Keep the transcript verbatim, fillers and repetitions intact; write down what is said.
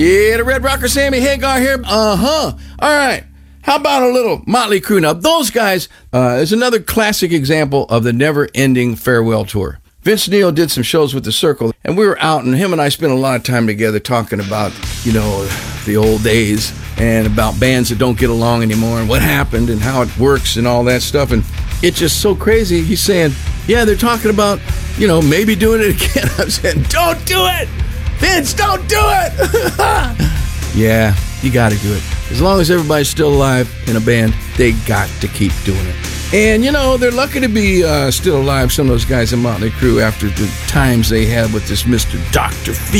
Yeah, the Red Rocker Sammy Hagar here. Uh-huh. All right. How about a little Motley Crue? Now, those guys uh, is another classic example of the never-ending farewell tour. Vince Neil did some shows with The Circle, and we were out, and him and I spent a lot of time together talking about, you know, the old days and about bands that don't get along anymore and what happened and how it works and all that stuff. And it's just so crazy. He's saying, yeah, they're talking about, you know, maybe doing it again. I'm saying, don't do it! Vince, don't do it! Yeah, you got to do it. As long as everybody's still alive in a band, they got to keep doing it. And, you know, they're lucky to be uh, still alive, some of those guys in Motley Crue, after the times they had with this Mister Doctor Phil.